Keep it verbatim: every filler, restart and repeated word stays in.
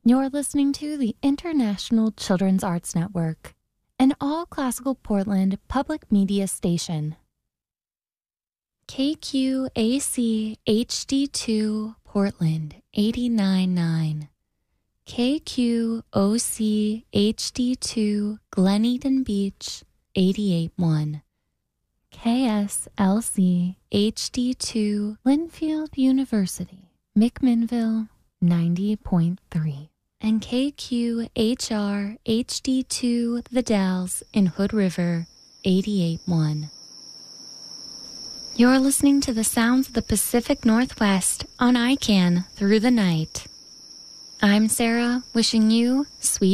You're listening to the International Children's Arts Network, an all-classical Portland public media station. K Q A C H D two Portland eighty-nine point nine. K Q O C H D two Glen Eden Beach eighty-eight point one. K S L C H D two Linfield University, McMinnville ninety point three. And K Q H R H D two The Dalles in Hood River eighty-eight point one. You're listening to the sounds of the Pacific Northwest on I C A N Through the Night. I'm Sarah, wishing you sweet